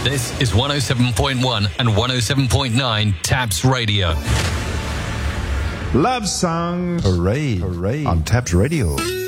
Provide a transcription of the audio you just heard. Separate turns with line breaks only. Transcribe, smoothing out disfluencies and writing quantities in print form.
This is 107.1 and 107.9 Taps Radio.
Love Song. Hooray. Hooray. On Taps Radio.